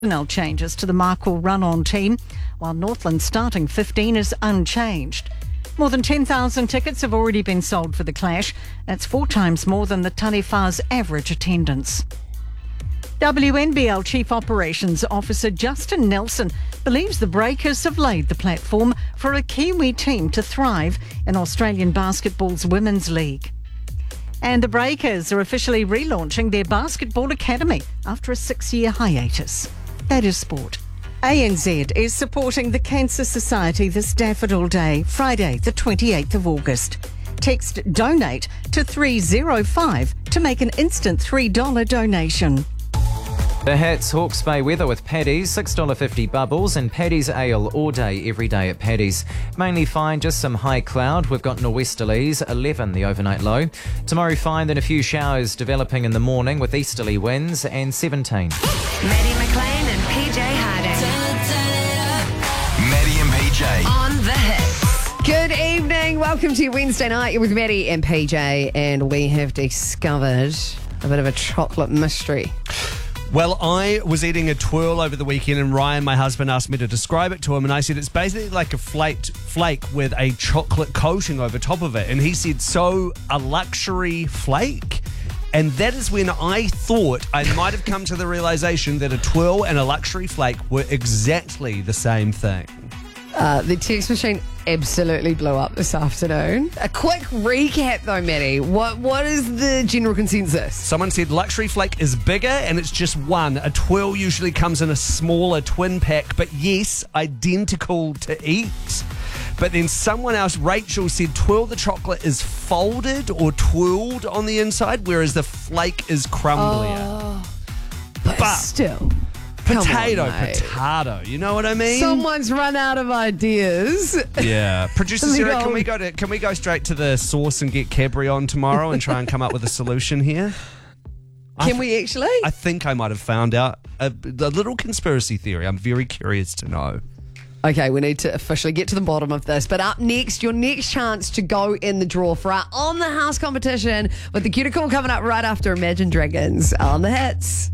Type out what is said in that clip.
Personnel changes to the Markle run-on team, while Northland's starting 15 is unchanged. More than 10,000 tickets have already been sold for the clash. That's 4 times more than the Taniwha's average attendance. WNBL Chief Operations Officer Justin Nelson believes the Breakers have laid the platform for a Kiwi team to thrive in Australian basketball's Women's League. And the Breakers are officially relaunching their basketball academy after a 6-year hiatus. That is sport. ANZ is supporting the Cancer Society this Daffodil Day, Friday the 28th of August. Text DONATE to 305 to make an instant $3 donation. The Hats Hawke's Bay weather with Paddy's, $6.50 bubbles and Paddy's Ale all day, every day at Paddy's. Mainly fine, just some high cloud. We've got nor'westerlies, 11 the overnight low. Tomorrow fine, then a few showers developing in the morning with easterly winds and 17. Maddie McLean and PJ Harding. Maddie and PJ. On the hits. Good evening. Welcome to Wednesday night. You're with Maddie and PJ, and we have discovered a bit of a chocolate mystery. Well, I was eating a twirl over the weekend and Ryan, my husband, asked me to describe it to him, and I said it's basically like a flake with a chocolate coating over top of it. And he said, so a luxury flake? And that is when I thought I might have come to the realisation that a twirl and a luxury flake were exactly the same thing. The text machine absolutely blew up this afternoon. A quick recap though, Maddie. What is the general consensus? Someone said luxury flake is bigger and it's just one. A twirl usually comes in a smaller twin pack, but yes, identical to eat. But then someone else, Rachel, said twirl the chocolate is folded or twirled on the inside, whereas the flake is crumblier. But still. Potato, Come on, mate. potato. You know what I mean? Someone's run out of ideas. Yeah. Producer Sarah, Legal. can we go straight to the source and get Cadbury on tomorrow and try and come up with a solution here? Can we actually? I think I might have found out a little conspiracy theory. I'm very curious to know. Okay, we need to officially get to the bottom of this. But up next, your next chance to go in the draw for our On the House competition with the Cuticle coming up right after Imagine Dragons on the hits.